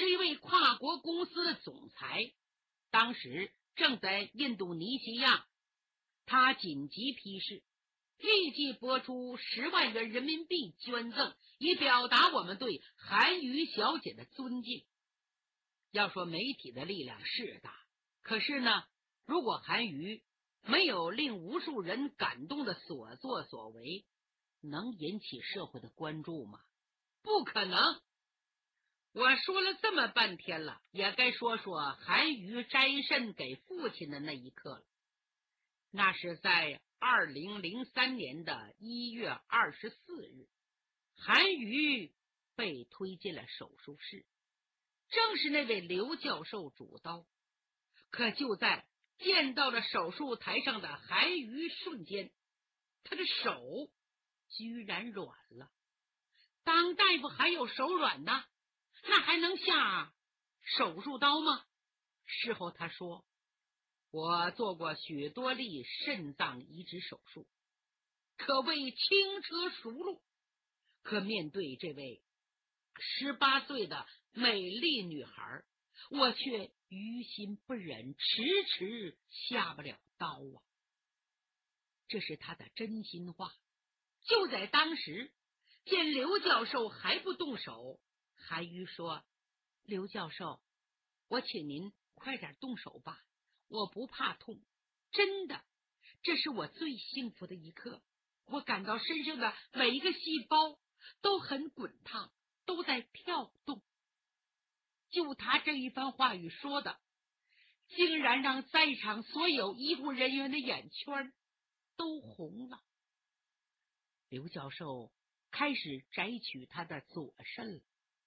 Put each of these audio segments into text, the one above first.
是一位跨国公司的总裁，当时正在印度尼西亚。他紧急批示，立即拨出10万元人民币捐赠，以表达我们对韩瑜小姐的尊敬。要说媒体的力量是大，可是呢，如果韩瑜没有令无数人感动的所作所为，能引起社会的关注吗？不可能。我说了这么半天了，也该说说韩瑜摘肾给父亲的那一刻了。那是在2003年的1月24日，韩瑜被推进了手术室，正是那位刘教授主刀。可就在见到了手术台上的韩瑜瞬间，他的手居然软了。当大夫还有手软呢，那还能下手术刀吗？事后他说，我做过许多例肾脏移植手术，可谓轻车熟路。可面对这位18岁的美丽女孩，我却于心不忍，迟迟下不了刀啊。这是他的真心话。就在当时，见刘教授还不动手，韩瑜说，刘教授，我请您快点动手吧，我不怕痛，真的，这是我最幸福的一刻。我感到身上的每一个细胞都很滚烫，都在跳动。就他这一番话语说的，竟然让在场所有医护人员的眼圈都红了。刘教授开始摘取他的左肾了，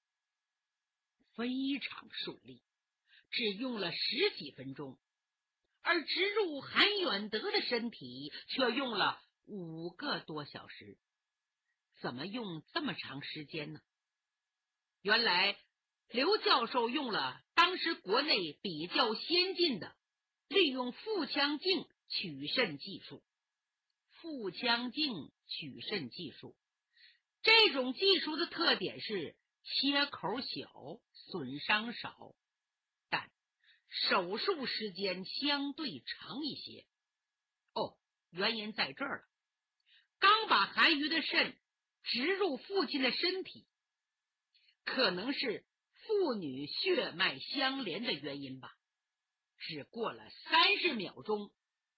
非常顺利，只用了10几分钟，而植入韩远德的身体却用了5个多小时。怎么用这么长时间呢？原来刘教授用了当时国内比较先进的利用腹腔镜取肾技术。腹腔镜取肾技术，这种技术的特点是切口小，损伤少，但手术时间相对长一些。原因在这儿了。刚把韩瑜的肾植入父亲的身体，可能是父女血脉相连的原因吧。只过了30秒钟，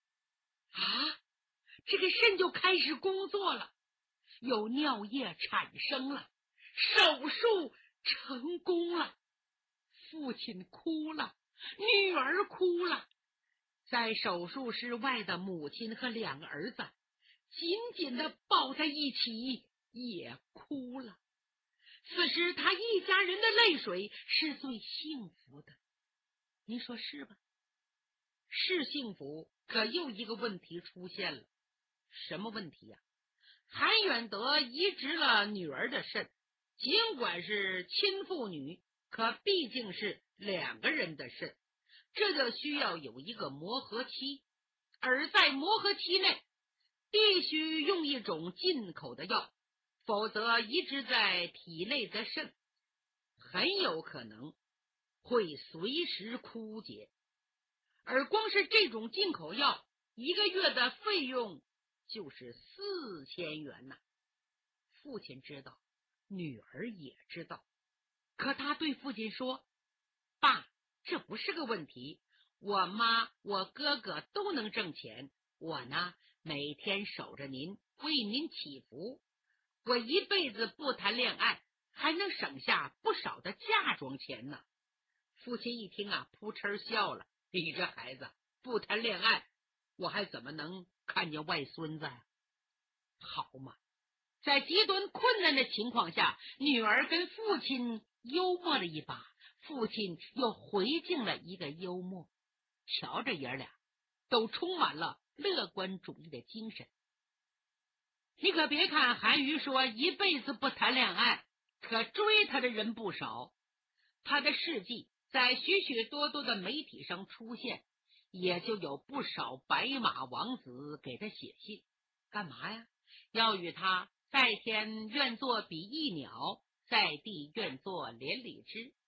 这个肾就开始工作了，有尿液产生了，手术成功了。父亲哭了，女儿哭了，在手术室外的母亲和2个儿子紧紧地抱在一起，也哭了。此时他一家人的泪水是最幸福的，您说是吧？是幸福，可又一个问题出现了。什么问题呀？韩远德移植了女儿的肾，尽管是亲父女，可毕竟是2个人的肾，这就需要有一个磨合期，而在磨合期内必须用一种进口的药，否则移植在体内的肾很有可能会随时枯竭。而光是这种进口药1个月的费用就是4000元呐。父亲知道，女儿也知道，可他对父亲说，爸，这不是个问题，我妈我哥哥都能挣钱，我呢每天守着您，为您祈福，我一辈子不谈恋爱，还能省下不少的嫁妆钱呢。父亲一听扑哧笑了，你这孩子不谈恋爱，我还怎么能看见外孙子呀？好嘛，在极端困难的情况下，女儿跟父亲幽默了一把，父亲又回敬了一个幽默。瞧着爷俩都充满了乐观主义的精神。你可别看韩瑜说一辈子不谈恋爱，可追他的人不少。他的事迹在许许多多的媒体上出现，也就有不少白马王子给他写信。干嘛呀？要与他在天愿作比翼鸟，在地愿作连理枝。